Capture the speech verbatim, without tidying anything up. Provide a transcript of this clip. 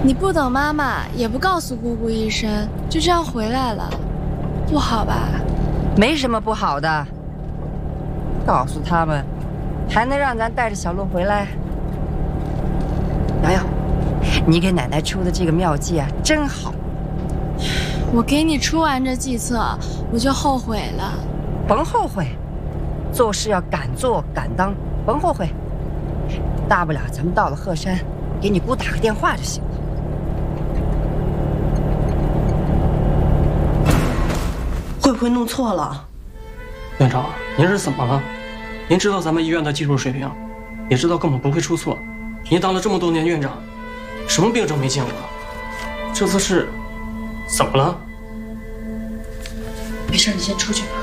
你不等妈妈，也不告诉姑姑一声，就这样回来了，不好吧？ 没什么不好的。告诉他们，还能让咱带着小鹿回来。瑶瑶，你给奶奶出的这个妙计啊，真好。 我给你出完这计策，我就后悔了。 甭后悔，做事要敢做敢当，甭后悔。大不了咱们到了鹤山，给你姑打个电话就行了。 会不会弄错了？ 院长，您是怎么了？您知道咱们医院的技术水平，也知道根本不会出错。您当了这么多年院长，什么病症没见过？这次是怎么了？ 没事，你先出去吧。